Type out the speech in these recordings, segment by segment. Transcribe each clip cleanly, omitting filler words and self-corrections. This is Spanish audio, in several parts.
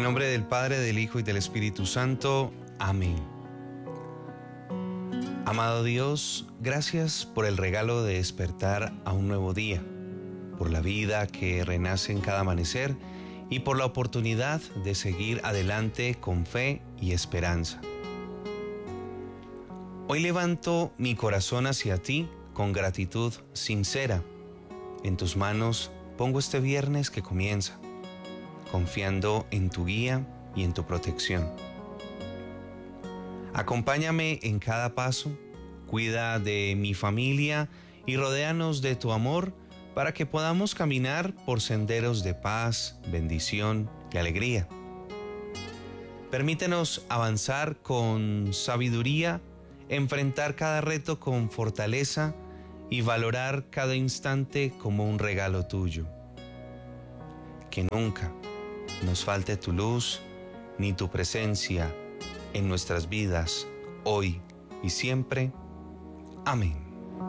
nombre del Padre, del Hijo y del Espíritu Santo. Amén. Amado Dios, gracias por el regalo de despertar a un nuevo día, por la vida que renace en cada amanecer y por la oportunidad de seguir adelante con fe y esperanza. Hoy levanto mi corazón hacia ti con gratitud sincera. En tus manos pongo este viernes que comienza, confiando en tu guía y en tu protección. Acompáñame en cada paso, cuida de mi familia y rodéanos de tu amor para que podamos caminar por senderos de paz, bendición y alegría. Permítenos avanzar con sabiduría, enfrentar cada reto con fortaleza y valorar cada instante como un regalo tuyo. Que nunca nos falte tu luz ni tu presencia en nuestras vidas, hoy y siempre. Amén.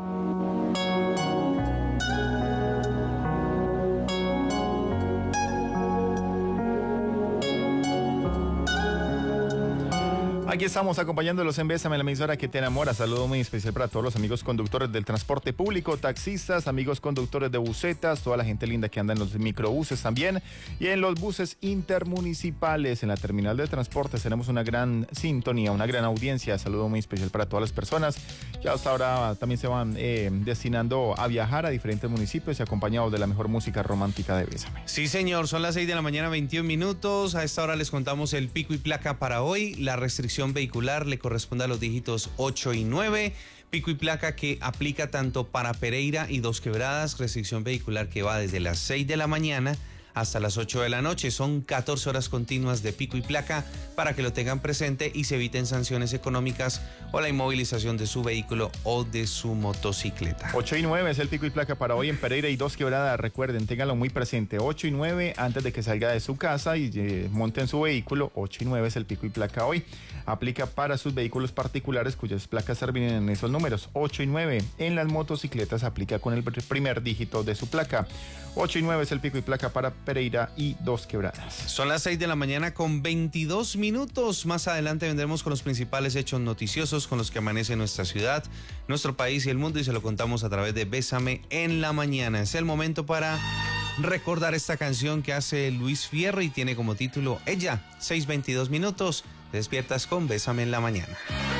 Aquí estamos acompañándolos en Bésame, la emisora que te enamora. Saludo muy especial para todos los amigos conductores del transporte público, taxistas, amigos conductores de busetas, toda la gente linda que anda en los microbuses también y en los buses intermunicipales. En la terminal de transportes tenemos una gran sintonía, una gran audiencia. Saludo muy especial para todas las personas que hasta ahora también se van destinando a viajar a diferentes municipios y acompañados de la mejor música romántica de Bésame. Sí, señor, son las 6 de la mañana, 21 minutos. A esta hora les contamos el pico y placa para hoy. La restricción vehicular le corresponde a los dígitos 8 y 9. Pico y placa que aplica tanto para Pereira y Dos Quebradas. Restricción vehicular que va desde las 6 de la mañana hasta las 8 de la noche. Son 14 horas continuas de pico y placa para que lo tengan presente y se eviten sanciones económicas o la inmovilización de su vehículo o de su motocicleta. 8 y 9 es el pico y placa para hoy en Pereira y Dos Quebradas. Recuerden, ténganlo muy presente. 8 y 9 antes de que salga de su casa y monte en su vehículo. 8 y 9 es el pico y placa hoy. Aplica para sus vehículos particulares cuyas placas terminen en esos números. 8 y 9 en las motocicletas aplica con el primer dígito de su placa. 8 y 9 es el pico y placa para Pereira y Dos Quebradas. Son las 6 de la mañana con 22 minutos. Más adelante vendremos con los principales hechos noticiosos con los que amanece nuestra ciudad, nuestro país y el mundo, y se lo contamos a través de Bésame en la mañana. Es el momento para recordar esta canción que hace Luis Fierro y tiene como título Ella. 6:22 minutos. Despiertas con Bésame en la mañana.